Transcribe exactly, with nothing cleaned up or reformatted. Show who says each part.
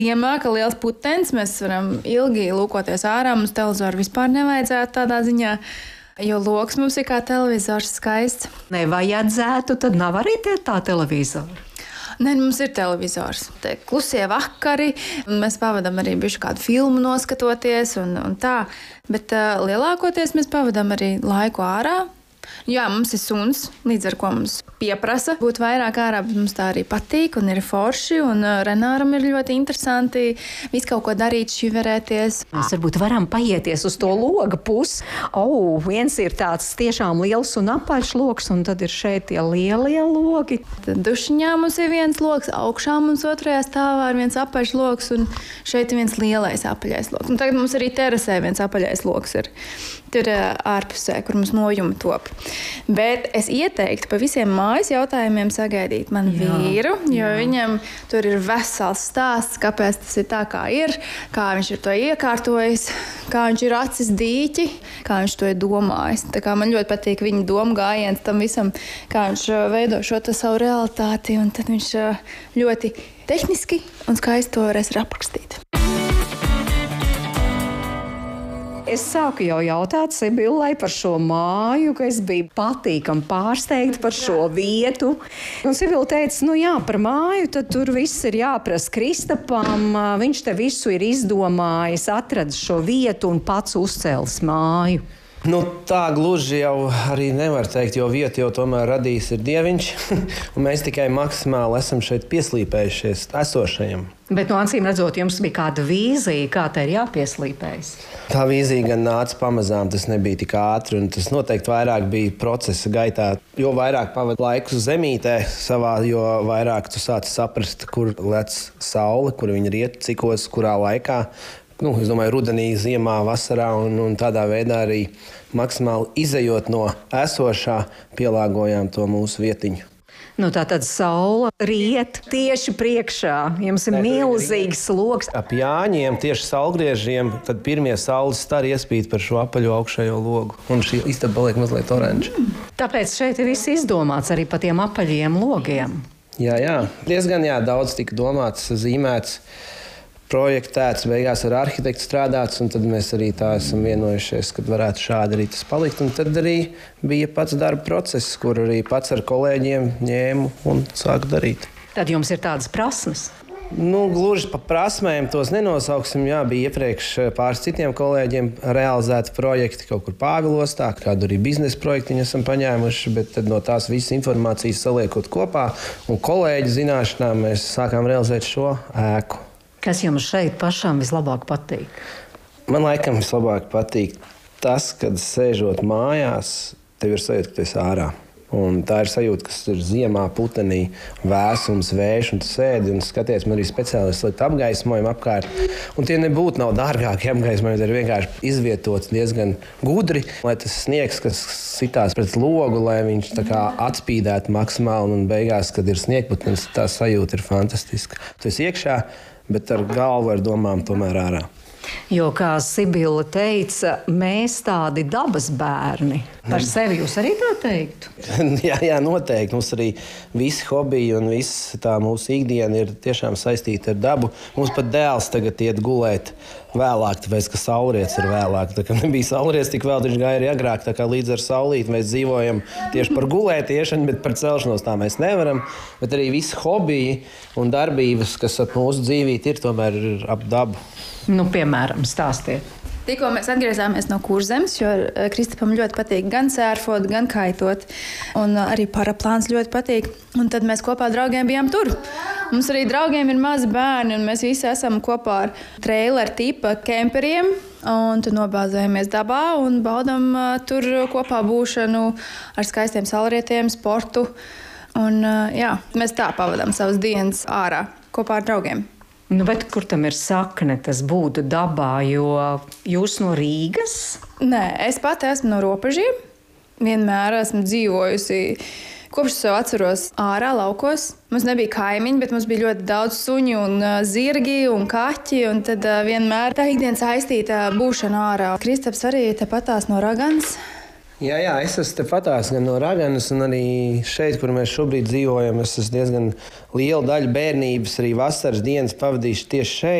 Speaker 1: Iemāka liels putenis, mēs varam ilgi lūkoties ārā, mums televizoru vispār nevajadzētu tādā ziņā, jo loks mums ir kā televizors skaists.
Speaker 2: Nevajadzētu, tad nav arī tie tā televizori.
Speaker 1: Nē, mums ir televizors. Te klusie vakari, mēs pavadām arī bišķi kādu filmu noskatoties un, un tā, bet uh, lielākoties mēs pavadām arī laiku ārā. Jā, mums ir suns, līdz ar ko mums pieprasa būt vairāk ārā, bet mums tā arī patīk un ir forši, un Renāram ir ļoti interesanti visu kaut ko darīt, šiverēties.
Speaker 2: Mēs varbūt varam paieties uz to loga pusi. O, viens ir tāds tiešām liels un apaļš logs, un tad ir šeit tie lielie logi.
Speaker 1: Tad dušiņā mums ir viens logs, augšā mums otrajā stāvā ir viens apaļš logs, un šeit ir viens lielais apaļais logs. Un tagad mums arī terasē viens apaļais logs ir. Tur ārpusē, kur mums nojumi top. Bet es ieteiktu pa visiem mājas jautājumiem sagaidīt manu jā, vīru, jo jā. Viņam tur ir vesels stāsts, kāpēc tas ir tā, kā ir, kā viņš ir to iekārtojis, kā viņš ir acis dīķi, kā viņš to ir domājis. Tā kā man ļoti patīk viņa domu gājiens tam visam, kā viņš veido šo savu realitāti, un tad viņš ļoti tehniski un skaisti to varēs aprakstīt.
Speaker 2: Es sāku jau jautāt Sibillai par šo māju, ka es biju patīkami pārsteigta par šo vietu. Un Sibilla teica, nu jā, par māju, tad tur viss ir jāprasa Kristapam. Viņš te visu ir izdomājis, atradis šo vietu un pats uzcēlis māju.
Speaker 3: Nu, tā gluži jau arī nevar teikt, jo vietu jau tomēr radījis ir Dieviņš, un mēs tikai maksimāli esam šeit pieslīpējušies esošajam.
Speaker 2: Bet no acīm redzot, jums bija kāda vīzija, kā te ir jāpieslīpējas?
Speaker 3: Tā vīzija gan nāca pamazām, tas nebija tik ātri, un tas noteikti vairāk bija procesa gaitā. Jo vairāk pavadi laiku zemītē savā, jo vairāk tu sāci saprast, kur lec saule, kur viņa riet, cikos, kurā laikā. Nu, es domāju, rudenī, ziemā, vasarā un, un tādā veidā arī maksimāli izejot no esošā, pielāgojām to mūsu vietiņu.
Speaker 2: Nu, tā tad saule riet tieši priekšā. Jums ir milzīgs logs.
Speaker 3: Ap Jāņiem, tieši saulgriežiem, tad pirmie saules stari iespīd par šo apaļo augšējo logu. Un šī istaba paliek mazliet oranža.
Speaker 2: Mm. Tāpēc šeit ir viss izdomāts arī pa tiem apaļiem logiem.
Speaker 3: Jā, jā. Diezgan jā, daudz tika domāts, zīmēts. Projektēts, beigās ar arhitektu strādāts, un tad mēs arī tā esam vienojušies, ka varētu šādi arī tas palikt. Un tad arī bija pats darba process, kur arī pats ar kolēģiem ņēmu un sāku darīt.
Speaker 2: Tad jums ir tādas prasmes?
Speaker 3: Nu, gluži pa prasmēm tos nenosauksim. Jā, bija iepriekš pāris citiem kolēģiem realizēti projekti kaut kur Pāvilostā, kādu arī biznesa projektiņu esam paņēmuši, bet tad no tās visas informācijas saliekot kopā un kolēģi zināšanām mēs sākām realizēt šo ēku.
Speaker 2: Kas jums šeit pašam vislabāk patīk?
Speaker 3: Man laikam vislabāk patīk tas, kad sēžot mājās, tev ir sajūta, ka tu esi ārā. Un tā ir sajūta, kas ir ziemā, putenī, vēsums, vējš, un tu sēdi un skaties, man arī speciāli slikti apgaismojumi apkārt. Un tie nebūtu nav dārgāki apgaismojumi, tie ir vienkārši izvietots diezgan gudri, lai tas sniegs, kas sitās pret logu, lai viņš tā kā atspīdētu maksimāli, un beigās, kad ir sniegputens, tā sajūta ir fantastiska. Tu esi iekšā, bet ar galvu ar domām tomēr ārā.
Speaker 2: Jo, kā Sibilla teica, mēs tādi dabas bērni. Par sevi jūs arī tā teiktu?
Speaker 3: jā, jā, noteikti. Mums arī visi hobiji un viss tā mūsu ikdiena ir tiešām saistīta ar dabu. Mums pat dēls tagad iet gulēt vēlāk, tāpēc, ka saulrietis ir vēlāk. Tā kā nebija saulrietis, tik vēl viņš gāja arī agrāk. Tā kā līdz ar saulīti mēs dzīvojam tieši par gulētiešanu, bet par celšanos tā mēs nevaram. Bet arī visi hobiji un darbības, kas ap mūsu dzīvīti ir, tomēr ir ap dabu.
Speaker 2: Nu, piemēram, stāstiet.
Speaker 1: Tikko mēs atgriezāmies no Kurzemes, jo Kristapam ļoti patīk gan sērfot, gan kaitot. Un arī paraplāns ļoti patīk. Un tad mēs kopā ar draugiem bijām tur. Mums arī draugiem ir mazi bērni, un mēs visi esam kopā ar trailer tipa kemperiem. Un tad nobāzējamies dabā un baudam tur kopā būšanu ar skaistiem saulrietiem, sportu. Un jā, mēs tā pavadām savas dienas ārā kopā ar draugiem.
Speaker 2: Nu, bet kur tam ir sakne, tas būtu dabā, jo jūs no Rīgas?
Speaker 1: Nē, es pati esmu no Robežiem. Vienmēr esmu dzīvojusi, kopš sev atceros, ārā laukos. Mums nebija kaimiņi, bet mums bija ļoti daudz suņu un zirgi un kaķi. Un tad vienmēr tā ikdienas saistīta būšana ārā. Kristaps arī tepatās no Raganas.
Speaker 3: Jā, jā, es esmu tepatās gan no Raganas, un arī šeit, kur mēs šobrīd dzīvojam, es esmu diezgan lielu daļu bērnības, arī vasaras dienas pavadījuši tieši šeit.